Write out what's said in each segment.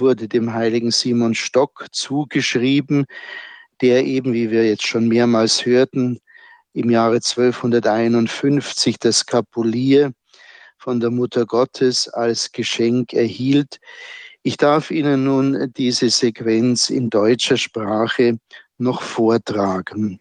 wurde dem heiligen Simon Stock zugeschrieben, der eben, wie wir jetzt schon mehrmals hörten, im Jahre 1251 das Skapulier von der Mutter Gottes als Geschenk erhielt. Ich darf Ihnen nun diese Sequenz in deutscher Sprache noch vortragen.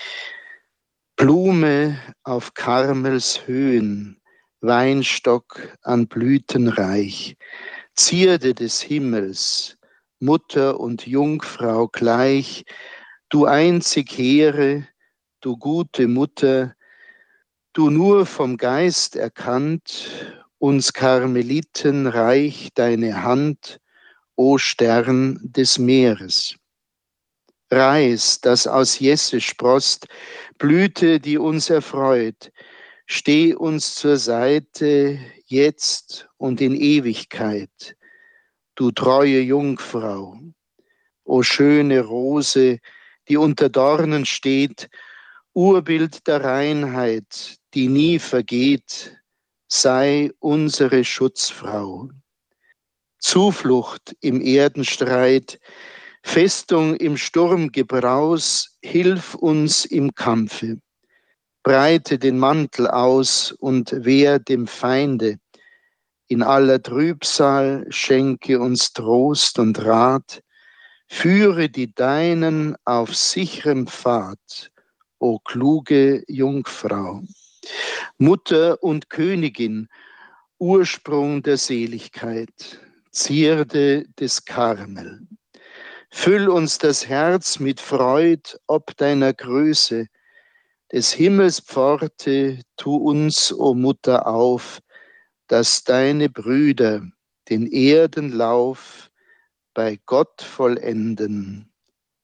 Blume auf Karmels Höhen, Weinstock an Blüten reich, Zierde des Himmels, Mutter und Jungfrau gleich, du einzig hehre, du gute Mutter, du nur vom Geist erkannt, uns Karmeliten reich deine Hand, o Stern des Meeres. Reis, das aus Jesse sproßt, Blüte, die uns erfreut, steh uns zur Seite, jetzt und in Ewigkeit, du treue Jungfrau. O schöne Rose, die unter Dornen steht, Urbild der Reinheit, die nie vergeht, sei unsere Schutzfrau. Zuflucht im Erdenstreit, Festung im Sturmgebraus, hilf uns im Kampfe. Breite den Mantel aus und wehr dem Feinde. In aller Trübsal schenke uns Trost und Rat. Führe die Deinen auf sicherem Pfad, o kluge Jungfrau. Mutter und Königin, Ursprung der Seligkeit, Zierde des Karmel. Füll uns das Herz mit Freud ob deiner Größe, des Himmels Pforte tu uns, o Mutter, auf, dass deine Brüder den Erdenlauf bei Gott vollenden.